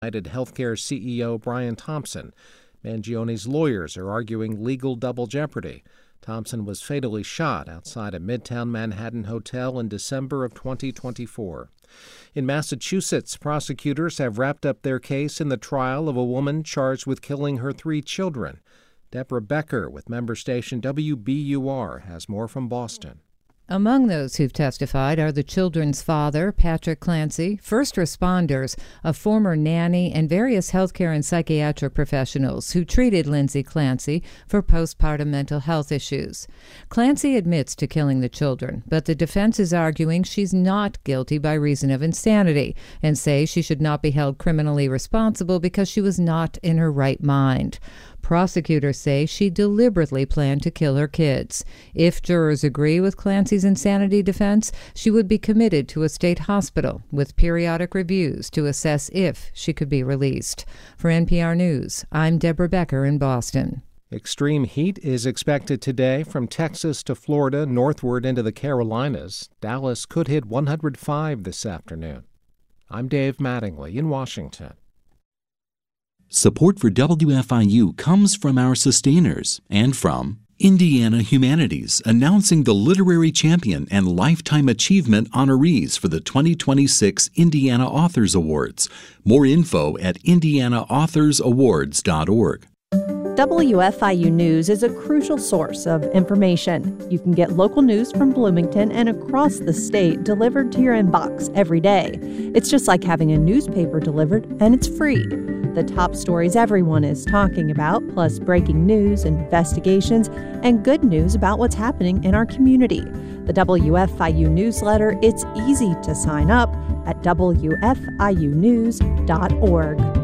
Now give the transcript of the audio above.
UnitedHealthcare CEO Brian Thompson. Mangione's lawyers are arguing legal double jeopardy. Thompson was fatally shot outside a Midtown Manhattan hotel in December of 2024. In Massachusetts, prosecutors have wrapped up their case in the trial of a woman charged with killing her 3 children. Deborah Becker with member station WBUR has more from Boston. Among those who've testified are the children's father, Patrick Clancy, first responders, a former nanny, and various healthcare and psychiatric professionals who treated Lindsay Clancy for postpartum mental health issues. Clancy admits to killing the children, but the defense is arguing she's not guilty by reason of insanity and say she should not be held criminally responsible because she was not in her right mind. Prosecutors say she deliberately planned to kill her kids. If jurors agree with Clancy's insanity defense, she would be committed to a state hospital with periodic reviews to assess if she could be released. For NPR News, I'm Deborah Becker in Boston. Extreme heat is expected today from Texas to Florida, northward into the Carolinas. Dallas could hit 105 this afternoon. I'm Dave Mattingly in Washington. Support for WFIU comes from our sustainers and from Indiana Humanities, announcing the Literary Champion and Lifetime Achievement honorees for the 2026 Indiana Authors Awards. More info at indianaauthorsawards.org. WFIU News is a crucial source of information. You can get local news from Bloomington and across the state delivered to your inbox every day. It's just like having a newspaper delivered, and it's free. The top stories everyone is talking about, plus breaking news, investigations, and good news about what's happening in our community. The WFIU newsletter, it's easy to sign up at WFIUnews.org.